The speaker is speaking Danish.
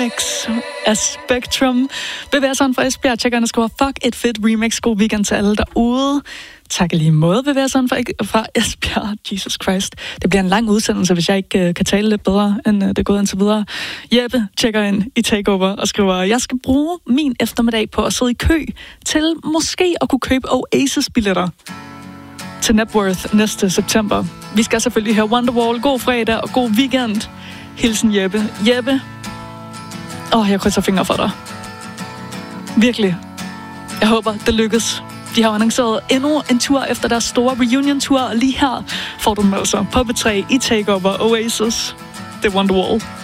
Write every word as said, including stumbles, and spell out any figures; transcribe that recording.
remix af Spectrum. Bevæger sådan fra Esbjerg. Tjekker ind og skriver, fuck et fedt remix. God weekend til alle derude. Tak i lige måde, Bevæger sådan fra, fra Esbjerg. Jesus Christ. Det bliver en lang udsendelse, hvis jeg ikke uh, kan tale lidt bedre, end uh, det er gået indtil videre. Jeppe tjekker ind i Takeover og skriver, jeg skal bruge min eftermiddag på at sidde i kø til måske at kunne købe Oasis-billetter til Networth næste september. Vi skal selvfølgelig høre Wonderwall. God fredag og god weekend. Hilsen Jeppe. Jeppe. Åh, oh, jeg krydser fingre for dig. Virkelig. Jeg håber, det lykkes. De har annonceret endnu en tur efter deres store reunion-tur, og lige her får du dem altså på B tre i Takeover Oasis. Det er Wonderwall.